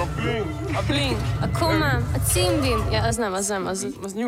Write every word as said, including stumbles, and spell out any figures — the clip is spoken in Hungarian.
A bling, a coma, a címbim. Ja, az nem, az nem, az, az